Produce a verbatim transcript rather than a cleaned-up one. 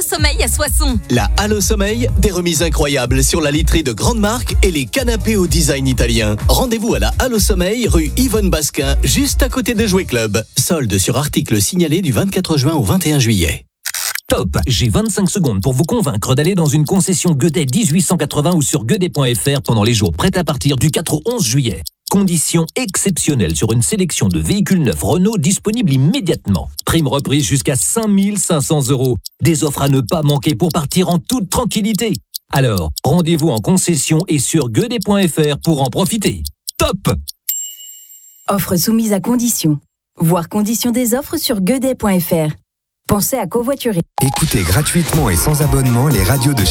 Sommeil à Soissons. La Allo Sommeil, des remises incroyables sur la literie de grandes marques et les canapés au design italien. Rendez-vous à la Allo Sommeil, rue Yvonne Basquin, juste à côté de Jouet Club. Solde sur articles signalés du vingt-quatre juin au vingt et un juillet. Top, j'ai vingt-cinq secondes pour vous convaincre d'aller dans une concession Guedet dix-huit cent quatre-vingts ou sur guedet point f r pendant les jours prêts à partir du quatre au onze juillet. Conditions exceptionnelles sur une sélection de véhicules neufs Renault disponibles immédiatement. Prime reprise jusqu'à cinq mille cinq cents euros. Des offres à ne pas manquer pour partir en toute tranquillité. Alors, rendez-vous en concession et sur guedet point f r pour en profiter. Top! Offre soumise à conditions. Voir conditions des offres sur guedet point f r. Pensez à covoiturer. Écoutez gratuitement et sans abonnement les radios de